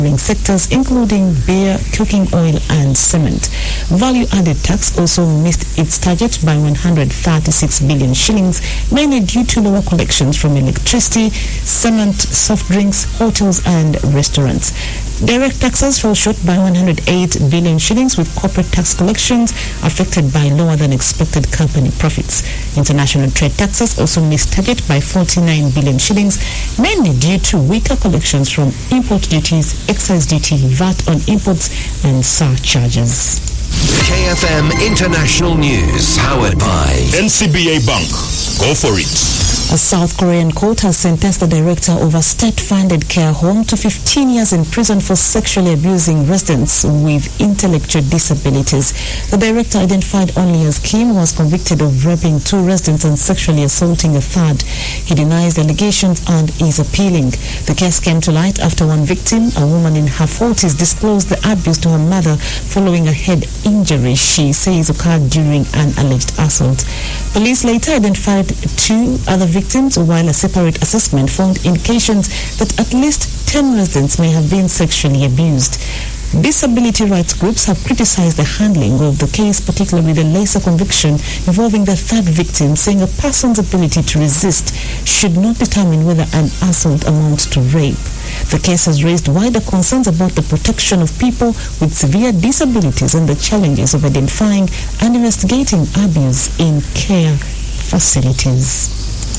sectors including beer, cooking oil and cement. Value-added tax also missed its target by 136 billion shillings, mainly due to lower collections from electricity, cement, soft drinks, hotels and restaurants. Direct taxes fell short by 108 billion shillings, with corporate tax collections affected by lower than expected company profits. International trade taxes also missed target by 49 billion shillings, mainly due to weaker collections from import duties, excise duty, VAT on imports and surcharges. KFM International News, powered by NCBA Bank. Go for it. A South Korean court has sentenced the director of a state-funded care home to 15 years in prison for sexually abusing residents with intellectual disabilities. The director, identified only as Kim, was convicted of raping 2 residents and sexually assaulting a 3rd. He denies the allegations and is appealing. The case came to light after one victim, a woman in her 40s, disclosed the abuse to her mother following a head injury she says occurred during an alleged assault. Police later identified 2 other victims, while a separate assessment found indications that at least 10 residents may have been sexually abused. Disability rights groups have criticized the handling of the case, particularly the lesser conviction involving the 3rd victim, saying a person's ability to resist should not determine whether an assault amounts to rape. The case has raised wider concerns about the protection of people with severe disabilities and the challenges of identifying and investigating abuse in care facilities.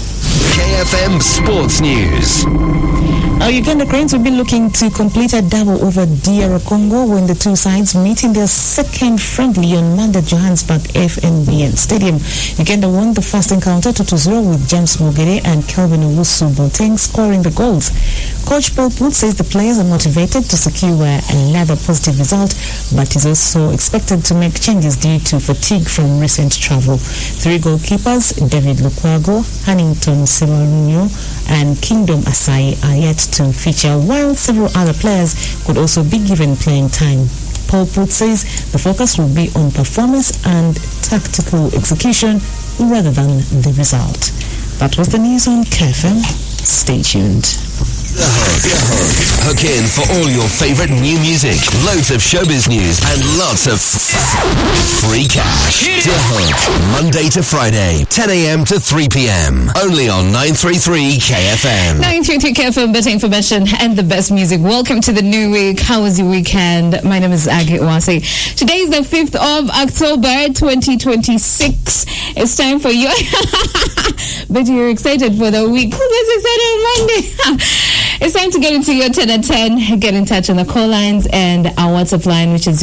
KFM Sports News. Our Uganda Cranes will be looking to complete a double over DR Congo when the two sides meet in their second friendly on Monday at Johannesburg FNBN Stadium. Uganda won the first encounter 2-0 with James Mogere and Kelvin Owusu-Boateng scoring the goals. Coach Paul Put says the players are motivated to secure another positive result, but is also expected to make changes due to fatigue from recent travel. 3 goalkeepers, David Lukwago, Hannington Semarunyo and Kingdom Asai, are yet to feature, while several other players could also be given playing time. Paul Put says the focus will be on performance and tactical execution rather than the result. That was the news on KFM. Stay tuned. The Hook. Hook in for all your favorite new music, loads of showbiz news, and lots of free cash. The Hook, Monday to Friday, 10 a.m. to 3 p.m. Only on 933 KFM. 933 KFM, better information and the best music. Welcome to the new week. How was your weekend? My name is Agi Wasi. Today is the 5th of October, 2026. It's time for you. But you're excited for the week. Who gets excited on Monday? It's time to get into your 10 at 10. Get in touch on the call lines and our WhatsApp line, which is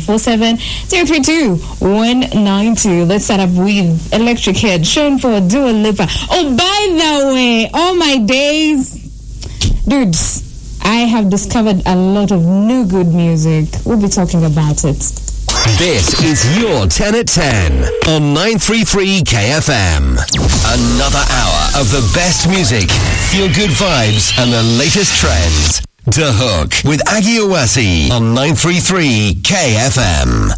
0747-032-192. Let's start up with Electric Head, shown for Dua Lipa. Oh, by the way, all my days, dudes, I have discovered a lot of new good music. We'll be talking about it. This is your 10 at 10 on 933 KFM. Another hour of the best music, feel-good vibes, and the latest trends. The Hook with Agi Owasi on 933 KFM.